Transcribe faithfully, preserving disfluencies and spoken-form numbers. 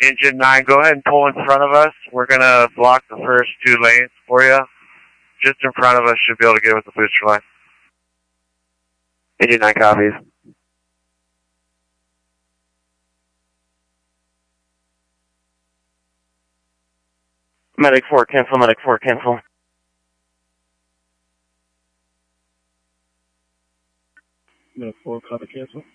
Engine nine, go ahead and pull in front of us. We're going to block the first two lanes for you. Just in front of us should be able to get with the booster line. Engine nine copies. Medic four, cancel, Medic four, cancel. Medic four, copy, cancel.